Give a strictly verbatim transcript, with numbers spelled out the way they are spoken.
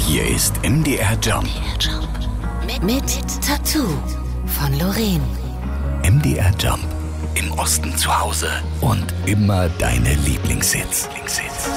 Hier ist M D R Jump. Mit, mit Tattoo von Loreen. M D R Jump. Im Osten zu Hause und immer deine Lieblingshits.